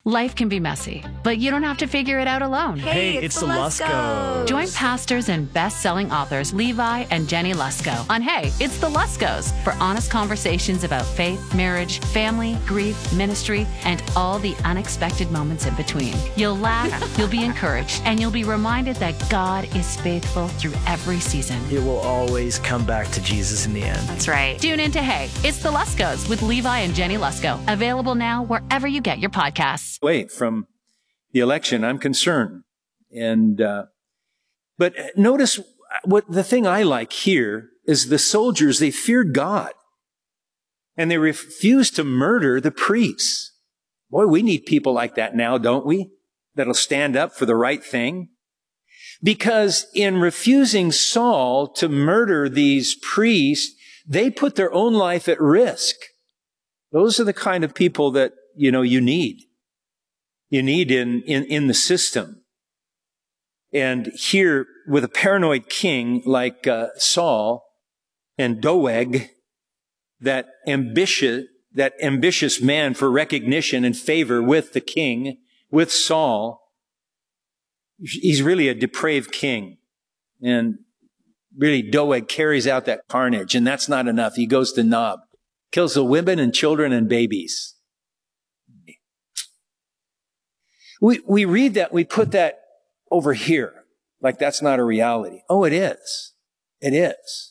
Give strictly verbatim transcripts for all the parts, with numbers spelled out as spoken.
Life can be messy, but you don't have to figure it out alone. Hey, Hey, it's, it's the the Luskos. Join pastors and best-selling authors Levi and Jenny Lusko on Hey, It's the Luskos for honest conversations about faith, marriage, family, grief, ministry, and all the unexpected moments in between. You'll laugh, you'll be encouraged, and you'll be reminded that God is faithful through every season. It will always come back to Jesus in the end. That's right. Tune in to Hey, It's the Luskos with Levi and Jenny Lusko. Available now wherever you get your podcasts. Away from the election, I'm concerned. And, uh, but notice what the thing I like here is the soldiers, they feared God and they refused to murder the priests. Boy, we need people like that now, don't we? That'll stand up for the right thing. Because in refusing Saul to murder these priests, they put their own life at risk. Those are the kind of people that, you know, you need. You need in, in, in the system. And here, with a paranoid king like uh, Saul and Doeg, that ambitious, that ambitious man for recognition and favor with the king, with Saul, he's really a depraved king. And really, Doeg carries out that carnage, and that's not enough. He goes to Nob, kills the women and children and babies. We, we read that, we put that over here, like that's not a reality. Oh, it is. It is.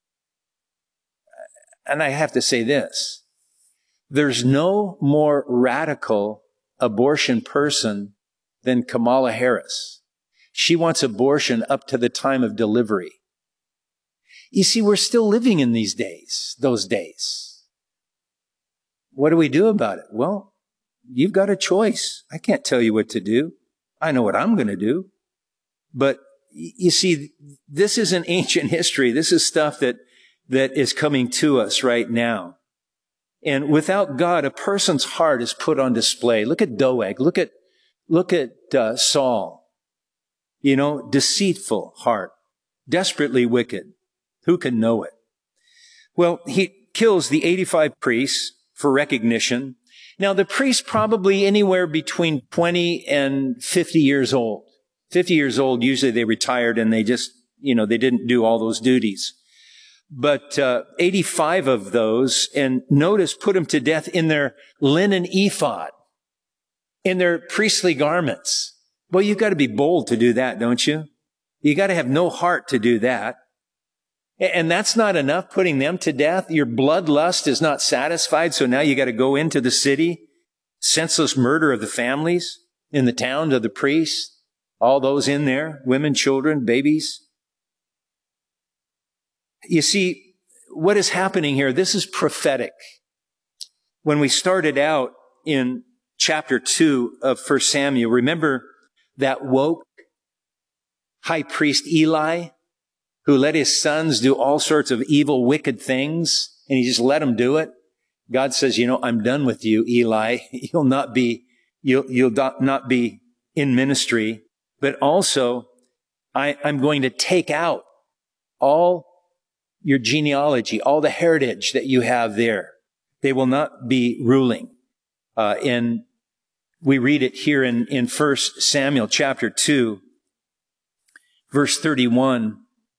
And I have to say this. There's no more radical abortion person than Kamala Harris. She wants abortion up to the time of delivery. You see, we're still living in these days, those days. What do we do about it? Well, you've got a choice. I can't tell you what to do. I know what I'm going to do. But you see, this isn't ancient history. This is stuff that, that is coming to us right now. And without God, a person's heart is put on display. Look at Doeg. Look at, look at uh, Saul. You know, deceitful heart, desperately wicked. Who can know it? Well, he kills the eighty-five priests for recognition. Now, the priests probably anywhere between twenty and fifty years old. fifty years old, usually they retired and they just, you know, they didn't do all those duties. But uh, eighty-five of those, and notice, put them to death in their linen ephod, in their priestly garments. Well, you've got to be bold to do that, don't you? You got to have no heart to do that. And that's not enough, putting them to death. Your bloodlust is not satisfied, so now you got to go into the city. Senseless murder of the families in the town of the priests. All those in there, women, children, babies. You see, what is happening here, this is prophetic. When we started out in chapter two of First Samuel, remember that woke high priest Eli, who let his sons do all sorts of evil, wicked things, and he just let them do it? God says, you know, I'm done with you, Eli. You'll not be, you'll, you'll not be in ministry, but also I, I'm going to take out all your genealogy, all the heritage that you have there. They will not be ruling. Uh, and we read it here in, in First Samuel chapter two, verse thirty-one.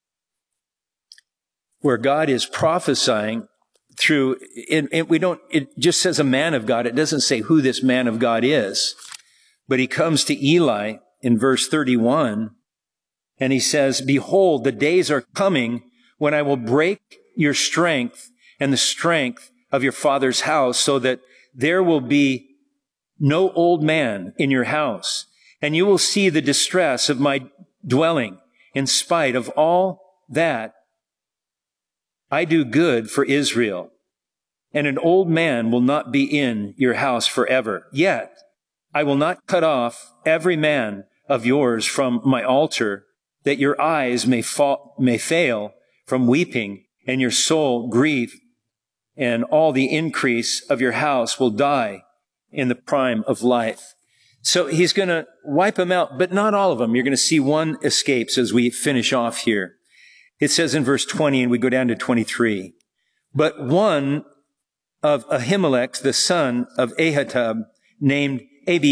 Where God is prophesying through, it, it, we don't, it just says a man of God. It doesn't say who this man of God is. But he comes to Eli in verse thirty-one, and he says, behold, the days are coming when I will break your strength and the strength of your father's house, so that there will be no old man in your house. And you will see the distress of my dwelling in spite of all that I do good for Israel, and an old man will not be in your house forever. Yet I will not cut off every man of yours from my altar, that your eyes may fall, may fail from weeping, and your soul grieve, and all the increase of your house will die in the prime of life. So he's going to wipe them out, but not all of them. You're going to see one escapes as we finish off here. It says in verse twenty, and we go down to twenty-three, but one of Ahimelech, the son of Ahitub, named Abi